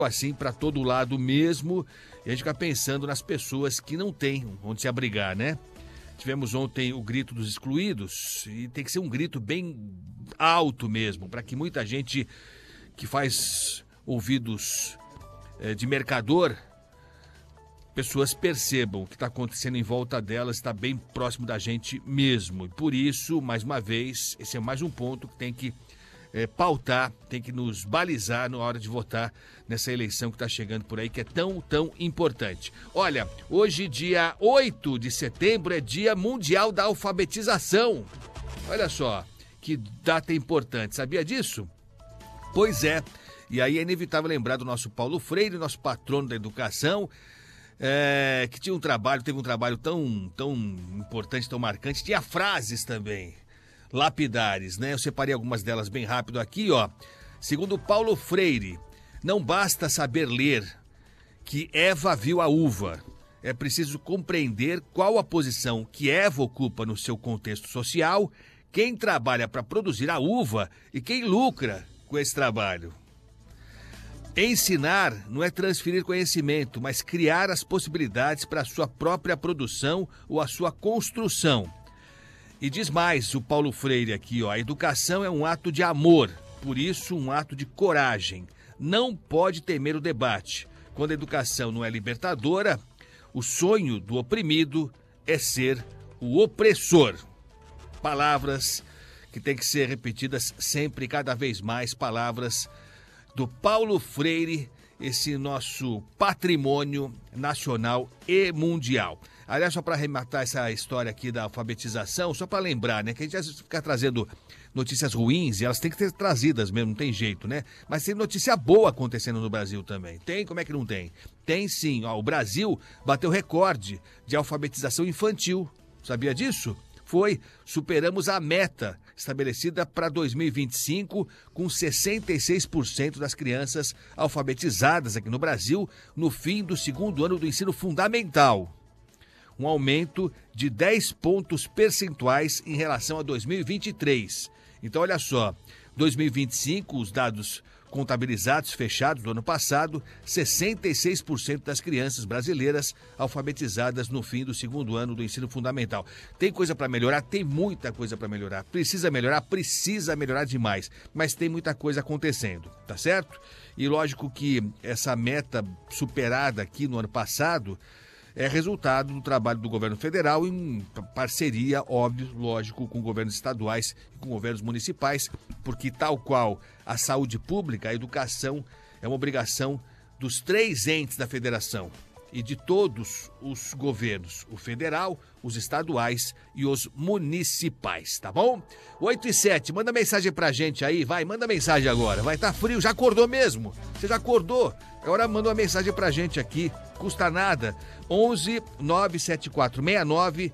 assim para todo lado mesmo, e a gente fica pensando nas pessoas que não têm onde se abrigar, né? Tivemos ontem o grito dos excluídos, e tem que ser um grito bem alto mesmo, para que muita gente que faz ouvidos de mercador, pessoas percebam o que está acontecendo em volta delas, está bem próximo da gente mesmo. E por isso, mais uma vez, esse é mais um ponto que tem que pautar, tem que nos balizar na hora de votar nessa eleição que está chegando por aí, que é tão importante. Olha, hoje, dia 8 de setembro, é Dia Mundial da Alfabetização. Olha só, que data importante, sabia disso? Pois é, e aí é inevitável lembrar do nosso Paulo Freire, nosso patrono da educação, que teve um trabalho tão importante, tão marcante, tinha frases também lapidares, né? Eu separei algumas delas bem rápido aqui, ó. Segundo Paulo Freire, não basta saber ler que Eva viu a uva. É preciso compreender qual a posição que Eva ocupa no seu contexto social, quem trabalha para produzir a uva e quem lucra com esse trabalho. Ensinar não é transferir conhecimento, mas criar as possibilidades para a sua própria produção ou a sua construção. E diz mais o Paulo Freire aqui, ó, a educação é um ato de amor, por isso um ato de coragem. Não pode temer o debate. Quando a educação não é libertadora, o sonho do oprimido é ser o opressor. Palavras que têm que ser repetidas sempre, cada vez mais, palavras do Paulo Freire, esse nosso patrimônio nacional e mundial. Aliás, só para arrematar essa história aqui da alfabetização, só para lembrar, né, que a gente já fica trazendo notícias ruins e elas têm que ser trazidas mesmo, não tem jeito, né? Mas tem notícia boa acontecendo no Brasil também. Tem? Como é que não tem? Tem sim, ó, o Brasil bateu recorde de alfabetização infantil. Sabia disso? Superamos a meta estabelecida para 2025, com 66% das crianças alfabetizadas aqui no Brasil no fim do segundo ano do ensino fundamental. Um aumento de 10 pontos percentuais em relação a 2023. Então, olha só, 2025, os dados contabilizados, fechados do ano passado, 66% das crianças brasileiras alfabetizadas no fim do segundo ano do ensino fundamental. Tem coisa para melhorar? Tem muita coisa para melhorar. Precisa melhorar demais, mas tem muita coisa acontecendo, tá certo? E lógico que essa meta superada aqui no ano passado é resultado do trabalho do governo federal em parceria, óbvio, lógico, com governos estaduais e com governos municipais, porque tal qual a saúde pública, a educação é uma obrigação dos 3 entes da federação e de todos os governos, o federal, os estaduais e os municipais, tá bom? 8h07, manda mensagem pra gente aí, vai, manda mensagem agora, vai, tá frio, já acordou mesmo? Você já acordou? Agora manda uma mensagem pra gente aqui, custa nada, 11 97469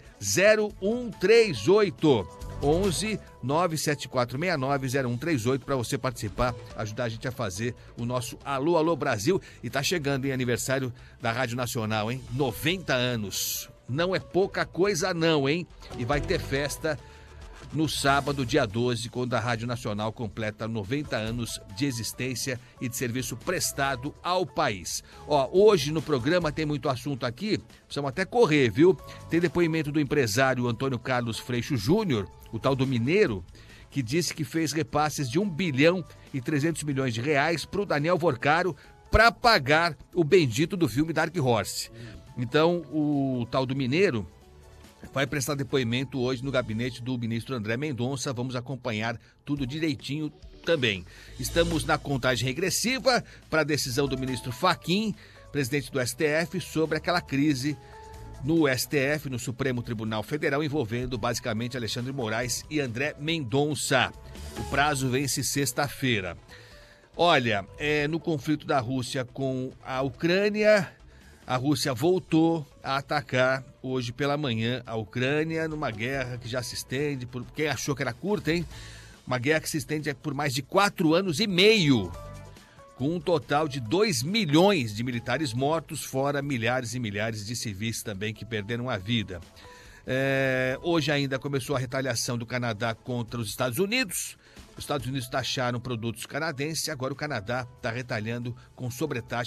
0138. 11 97469 0138 para você participar, ajudar a gente a fazer o nosso Alô, Alô Brasil. E tá chegando em aniversário da Rádio Nacional, hein? 90 anos. Não é pouca coisa não, hein? E vai ter festa no sábado, dia 12, quando a Rádio Nacional completa 90 anos de existência e de serviço prestado ao país. Ó, hoje no programa tem muito assunto aqui, precisamos até correr, viu? Tem depoimento do empresário Antônio Carlos Freixo Júnior, o tal do mineiro, que disse que fez repasses de 1 bilhão e 300 milhões de reais para o Daniel Vorcaro para pagar o bendito do filme Dark Horse. Então, o tal do mineiro vai prestar depoimento hoje no gabinete do ministro André Mendonça. Vamos acompanhar tudo direitinho também. Estamos na contagem regressiva para a decisão do ministro Fachin, presidente do STF, sobre aquela crise no STF, no Supremo Tribunal Federal, envolvendo basicamente Alexandre Moraes e André Mendonça. O prazo vence sexta-feira. Olha, no conflito da Rússia com a Ucrânia, a Rússia voltou a atacar hoje pela manhã a Ucrânia, numa guerra que já se estende, por quem achou que era curta, hein? Uma guerra que se estende por mais de 4 anos e meio, com um total de 2 milhões de militares mortos, fora milhares e milhares de civis também que perderam a vida. Hoje ainda começou a retaliação do Canadá contra os Estados Unidos. Os Estados Unidos taxaram produtos canadenses e agora o Canadá está retalhando com sobretaxa